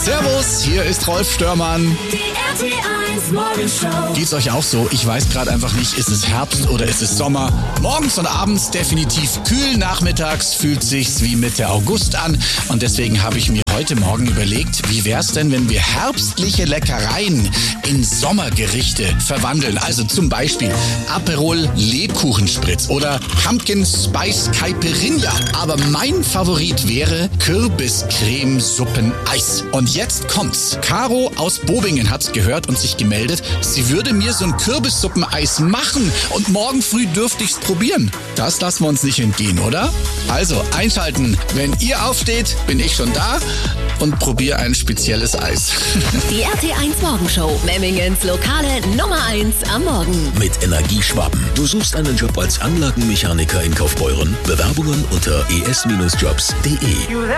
Servus, hier ist Rolf Störmann. Die RT1 Morgenshow. Geht's euch auch so? Ich weiß gerade einfach nicht, ist es Herbst oder ist es Sommer? Morgens und abends definitiv kühl, nachmittags fühlt sich's wie Mitte August an. Und deswegen habe ich mir heute Morgen überlegt, wie wär's denn, wenn wir herbstliche Leckereien in Sommergerichte verwandeln? Also zum Beispiel Aperol Lebkuchenspritz oder Pumpkin Spice Caipirinha. Aber mein Favorit wäre Kürbiscremesuppeneis. Und jetzt kommt's. Caro aus Bobingen hat's gehört und sich gemeldet, sie würde mir so ein Kürbissuppeneis machen und morgen früh dürfte ich's probieren. Das lassen wir uns nicht entgehen, oder? Also einschalten. Wenn ihr aufsteht, bin ich schon da und probiere ein spezielles Eis. Die RT1 Morgenshow. Memmingens lokale Nummer 1 am Morgen. Mit Energieschwaben. Du suchst einen Job als Anlagenmechaniker in Kaufbeuren? Bewerbungen unter es-jobs.de.